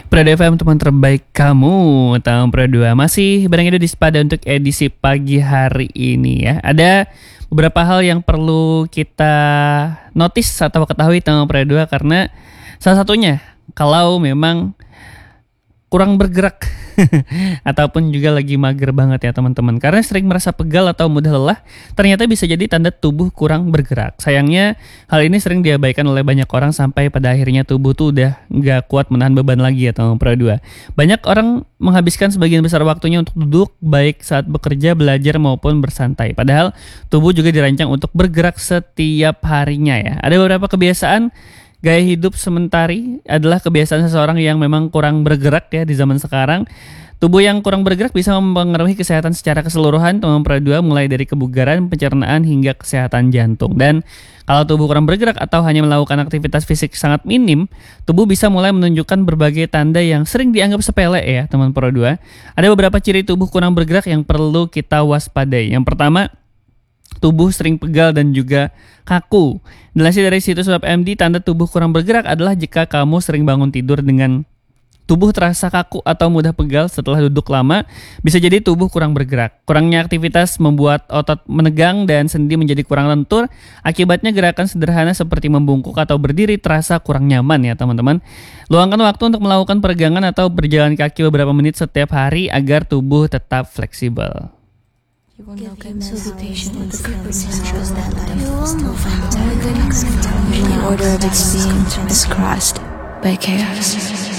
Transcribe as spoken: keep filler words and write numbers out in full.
Prada F M, teman terbaik kamu tahun Pro dua masih bareng Edo di Spada untuk edisi pagi hari ini ya. Ada beberapa hal yang perlu kita notice atau ketahui tentang Pro dua karena salah satunya kalau memang kurang bergerak ataupun juga lagi mager banget ya teman-teman, karena sering merasa pegal atau mudah lelah ternyata bisa jadi tanda tubuh kurang bergerak. Sayangnya hal ini sering diabaikan oleh banyak orang sampai pada akhirnya tubuh tuh udah nggak kuat menahan beban lagi ya teman Pro dua. Banyak orang menghabiskan sebagian besar waktunya untuk duduk baik saat bekerja, belajar maupun bersantai, padahal tubuh juga dirancang untuk bergerak setiap harinya ya. Ada beberapa kebiasaan gaya hidup sementari adalah kebiasaan seseorang yang memang kurang bergerak ya di zaman sekarang. Tubuh yang kurang bergerak bisa mempengaruhi kesehatan secara keseluruhan teman Pro dua, mulai dari kebugaran, pencernaan hingga kesehatan jantung. Dan kalau tubuh kurang bergerak atau hanya melakukan aktivitas fisik sangat minim, tubuh bisa mulai menunjukkan berbagai tanda yang sering dianggap sepele ya teman Pro dua. Ada beberapa ciri tubuh kurang bergerak yang perlu kita waspadai. Yang pertama, tubuh sering pegal dan juga kaku. Dilansir dari situs web M D, tanda tubuh kurang bergerak adalah jika kamu sering bangun tidur dengan tubuh terasa kaku atau mudah pegal setelah duduk lama. Bisa jadi tubuh kurang bergerak. Kurangnya aktivitas membuat otot menegang dan sendi menjadi kurang lentur. Akibatnya gerakan sederhana seperti membungkuk atau berdiri terasa kurang nyaman ya teman-teman. Luangkan waktu untuk melakukan peregangan atau berjalan kaki beberapa menit setiap hari agar tubuh tetap fleksibel. You will know good so be patient with the frequency stress that life will still find the order of its being is crossed by chaos.